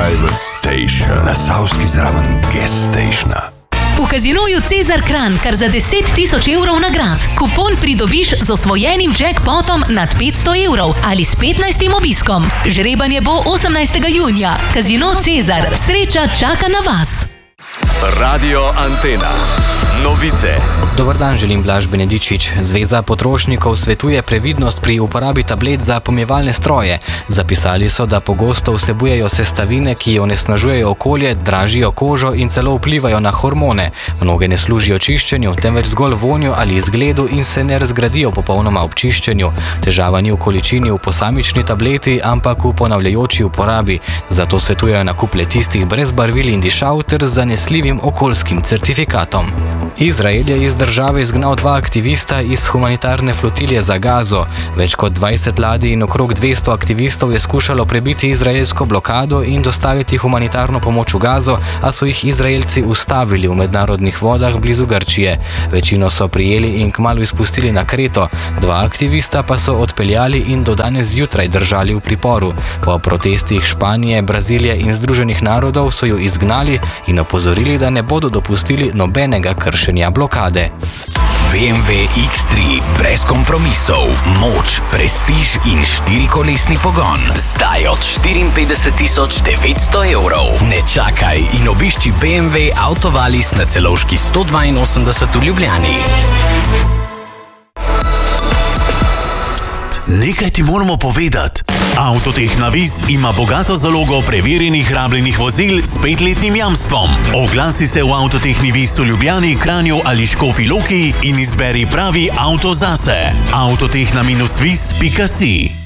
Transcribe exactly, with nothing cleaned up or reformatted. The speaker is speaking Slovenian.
Private Station. Na Savski zraven Gas Stationa. V Casinoju Cezar Kranj kar za deset tisoč evrov nagrad. Kupon pridobiš z osvojenim jackpotom nad petsto evrov ali s petnajstim obiskom. Žrebanje bo osemnajstega junija. Casino Cezar. Sreča čaka na vas. Radio Antena. Novice. Dobar dan, želim Blaž Benedičič. Zveza potrošnikov svetuje previdnost pri uporabi tablet za pomivalne stroje. Zapisali so, da pogosto vsebujejo sestavine, ki onesnažujejo okolje, dražijo kožo in celo vplivajo na hormone. Mnoge ne služijo čiščenju, temveč zgolj vonju ali izgledu in se ne razgradijo popolnoma ob čiščenju. Težava ni v količini v posamični tableti, ampak v ponavljajoči uporabi. Zato svetujejo nakup le tistih brez barvil in dišav ter z zanesljivim okoljskim certifikatom. Izrael je iz države izgnal dva aktivista iz humanitarne flotilje za Gazo. Več kot dvajset ladij in okrog dvesto aktivistov je skušalo prebiti izraelsko blokado in dostaviti humanitarno pomoč v Gazo, a so jih Izraelci ustavili v mednarodnih vodah blizu Grčije. Večino so prijeli in kmalu izpustili na Kreto. Dva aktivista pa so odpeljali in do danes zjutraj držali v priporu. Po protestih Španije, Brazilije in Združenih narodov so jo izgnali in opozorili, da ne bodo dopustili nobenega kršenja blokade. B M W X tri brez kompromisov, moč, prestiž in štirikolesni pogon. Zdaj od štiriinpetdeset tisoč devetsto evrov. Ne čakaj in obišči B M W Autovalis na Celovški sto dvainosemdeset v Ljubljani. Nekaj ti moramo povedati. Avtotehna Vis ima bogato zalogo preverjenih rabljenih vozil s petletnim jamstvom. Oglasi se v Avtotehni Vis v Ljubljani, Kranju ali Škofji Loki in izberi pravi avto zase. avtotehna vis pika si